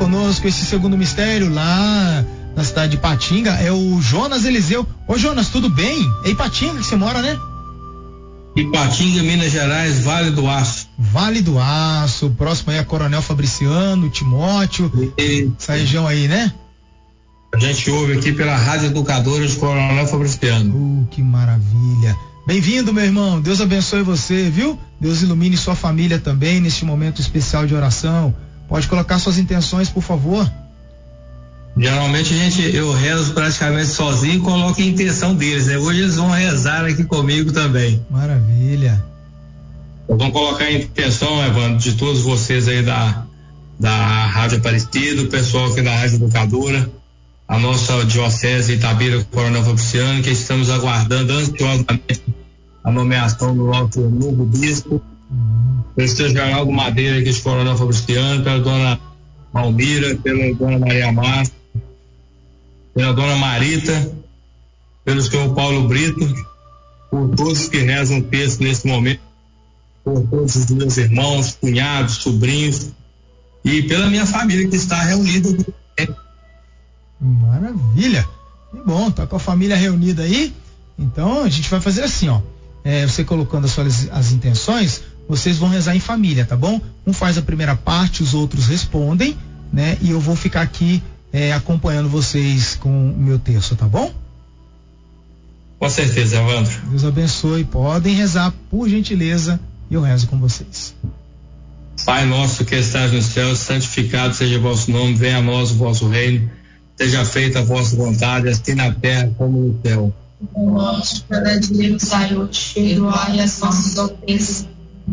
conosco esse segundo mistério lá na cidade de Ipatinga, é o Jonas Eliseu. Ô Jonas, tudo bem? É Ipatinga que você mora, né? Ipatinga, Minas Gerais, Vale do Aço. Vale do Aço, próximo aí a Coronel Fabriciano, Timóteo, essa região aí, né? A gente ouve aqui pela Rádio Educadora de Coronel Fabriciano. Que maravilha. Bem-vindo, meu irmão. Deus abençoe você, viu? Deus ilumine sua família também neste momento especial de oração. Pode colocar suas intenções, por favor. Geralmente eu rezo praticamente sozinho e coloco a intenção deles, né? Hoje eles vão rezar aqui comigo também. Maravilha. Vamos colocar a intenção, Evandro, de todos vocês aí da Rádio Aparecida, o pessoal aqui da Rádio Educadora, a nossa diocese Itabira Coronel Fabriciano, que estamos aguardando ansiosamente a nomeação do nosso novo bispo. Pelo Geraldo Madeira aqui de Coronel Fabriciano, pela dona Almira, pela dona Maria Márcia, pela dona Marita, pelo senhor Paulo Brito, por todos que rezam o texto nesse momento, por todos os meus irmãos, cunhados, sobrinhos e pela minha família que está reunida aqui. Maravilha, que bom, tá com a família reunida aí. Então a gente vai fazer assim, ó, você colocando as intenções, vocês vão rezar em família, tá bom? Um faz a primeira parte, os outros respondem, né? E eu vou ficar aqui acompanhando vocês com o meu texto, tá bom? Com certeza, Evandro. Deus abençoe, podem rezar, por gentileza, e eu rezo com vocês. Pai nosso que estás no céu, santificado seja o vosso nome, venha a nós o vosso reino, seja feita a vossa vontade, assim na terra como no céu. O nosso cada dia nos dai hoje, perdoai as nossas ofensas.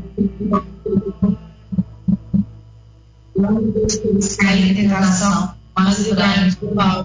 Não nos deixes cair em tentação, mas livrai-nos do mal.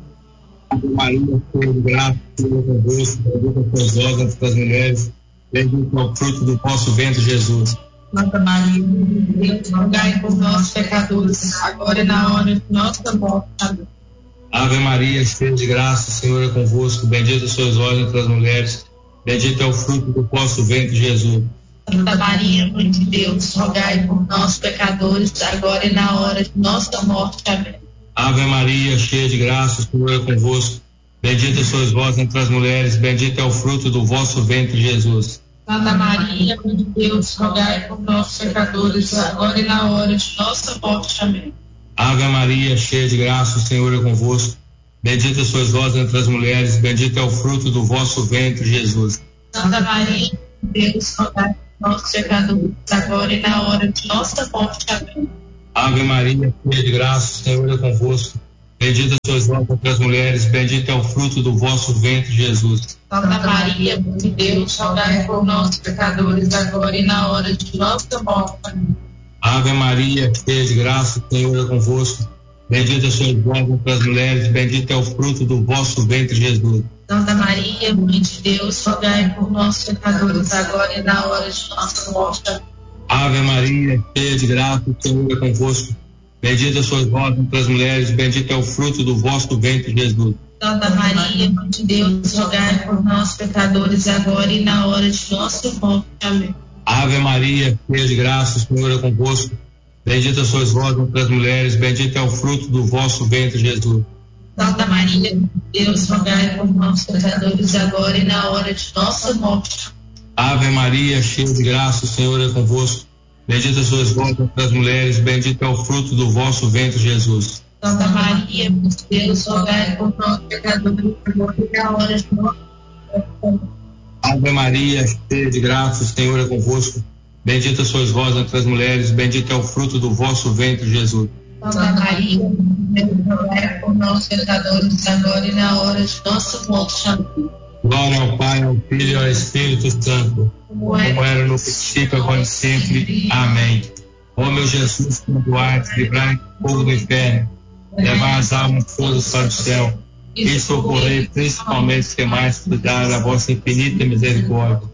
Maria, cheia de graça, Senhor é convosco, bendita sois vós entre as mulheres, bendito é o fruto do vosso ventre, Jesus. Santa Maria, Deus, rogai por nós, pecadores, agora e na hora de nossa morte. Amém. Ave Maria, cheia de graça, o Senhor é convosco, bendita sois vós entre as mulheres, bendito é o fruto do vosso ventre, Jesus. Santa Maria, Mãe de Deus, rogai por nós, pecadores, agora e na hora de nossa morte. Amém. Ave Maria, cheia de graça, o Senhor é convosco, bendita sois vós entre as mulheres, bendito é o fruto do vosso ventre, Jesus. Santa Maria, Mãe de Deus, rogai por nós, pecadores, agora e na hora de nossa morte. Amém. Ave Maria, cheia de graça, o Senhor é convosco, bendita sois vós entre as mulheres, bendito é o fruto do vosso ventre, Jesus. Santa Maria, Deus, rogai por nós, pecadores, agora e na hora de nossa morte. Amém. Ave Maria, cheia de graça, o Senhor é convosco, bendita sois vós entre as mulheres, bendito é o fruto do vosso ventre, Jesus. Santa Maria, Mãe de Deus, rogai por nós, pecadores, agora e na hora de nossa morte. Amém. Ave Maria, cheia de graça, o Senhor é convosco, bendita sois vós entre as mulheres, bendito é o fruto do vosso ventre, Jesus. Santa Maria, Mãe de Deus, rogai por nós, pecadores, agora e na hora de nossa morte. Ave Maria, cheia de graça, o Senhor é convosco, bendita sois vós entre as mulheres, bendito é o fruto do vosso ventre, Jesus. Santa Maria, Mãe de Deus, rogai por nós, pecadores, agora e na hora de nossa morte. Amém. Ave Maria, cheia de graça, o Senhor é convosco, bendita sois vós entre as mulheres, bendito é o fruto do vosso ventre, Jesus. Santa Maria, Mãe de Deus, rogai por nós, pecadores, agora e na hora de nossa morte. Ave Maria, cheia de graça, o Senhor é convosco, bendita sois vós entre as mulheres, bendito é o fruto do vosso ventre, Jesus. Santa Maria, Mãe de Deus, rogai por nós, pecadores, agora e na hora de nossa morte. Ave Maria, cheia de graça, o Senhor é convosco, bendita sois vós entre as mulheres, bendito é o fruto do vosso ventre, Jesus. Santa Maria, Mãe de Deus, rogai por nós, pecadores, agora e na hora de nossa morte. Amém. Glória ao Pai, ao Filho e ao Espírito Santo, como era no princípio, agora e sempre. Amém. Ó meu Jesus, perdoai-nos, livrai do fogo do inferno, levai as almas todas para o céu e socorrei principalmente os que mais precisaram da vossa infinita misericórdia.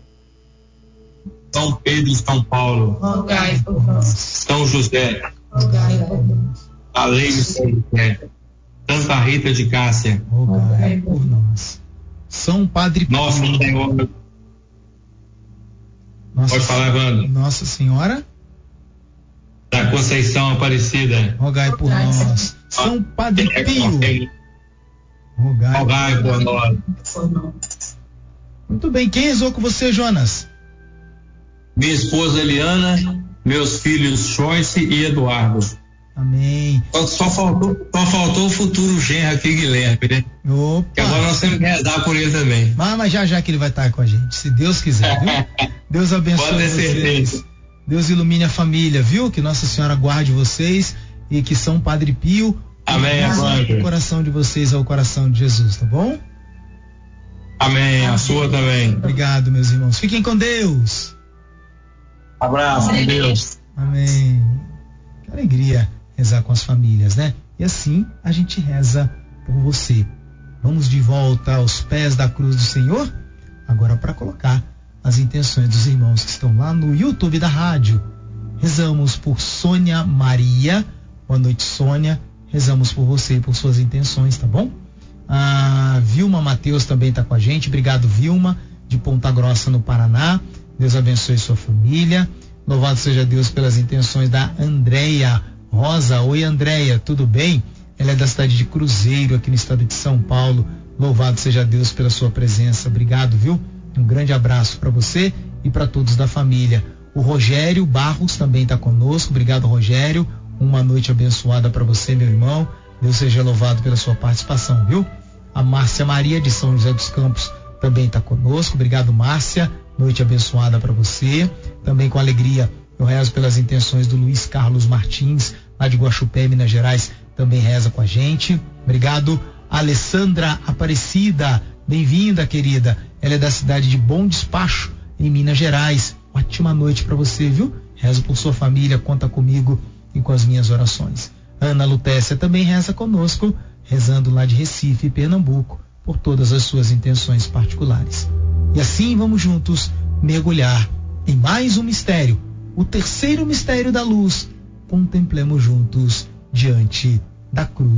São Pedro e São Paulo, Rogai por nós. São José, Rogai por nós. a lei de São José, Santa Rita de Cássia, Rogai por nós. São Padre Nossa Senhora. Pode falar, Evandro. Nossa Senhora Da Conceição Aparecida. Rogai por nós. São Padre Pio. Rogai por nós. Muito bem, quem rezou com você, Jonas? Minha esposa Eliana, meus filhos Joyce e Eduardo. Amém. Só faltou o futuro genro aqui, Guilherme, né? Opa. Que agora nós temos que rezar por ele também. Mas já que ele vai estar com a gente, se Deus quiser, viu? Deus abençoe vocês. Deus ilumine a família, viu? Que Nossa Senhora guarde vocês e que São Padre Pio. Amém. O coração de vocês é o coração de Jesus, tá bom? Amém. A sua também. Obrigado, meus irmãos. Fiquem com Deus. Abraço, com Deus. Amém. Que alegria rezar com as famílias, né? E assim a gente reza por você. Vamos de volta aos pés da cruz do Senhor, agora para colocar as intenções dos irmãos que estão lá no YouTube da rádio. Rezamos por Sônia Maria. Boa noite, Sônia. Rezamos por você e por suas intenções, tá bom? A Vilma Mateus também está com a gente. Obrigado, Vilma, de Ponta Grossa, no Paraná. Deus abençoe sua família. Louvado seja Deus pelas intenções da Andréia Rosa. Oi, Andréia, tudo bem? Ela é da cidade de Cruzeiro, aqui no estado de São Paulo. Louvado seja Deus pela sua presença. Obrigado, viu? Um grande abraço para você e para todos da família. O Rogério Barros também está conosco. Obrigado, Rogério. Uma noite abençoada para você, meu irmão. Deus seja louvado pela sua participação, viu? A Márcia Maria de São José dos Campos também está conosco. Obrigado, Márcia. Noite abençoada para você. Também com alegria eu rezo pelas intenções do Luiz Carlos Martins, lá de Guaxupé, Minas Gerais, também reza com a gente. Obrigado, Alessandra Aparecida. Bem-vinda, querida. Ela é da cidade de Bom Despacho, em Minas Gerais. Ótima noite para você, viu? Rezo por sua família, conta comigo e com as minhas orações. Ana Lutécia também reza conosco, rezando lá de Recife, Pernambuco, por todas as suas intenções particulares. E assim vamos juntos mergulhar em mais um mistério, o terceiro mistério da luz. Contemplemos juntos diante da cruz.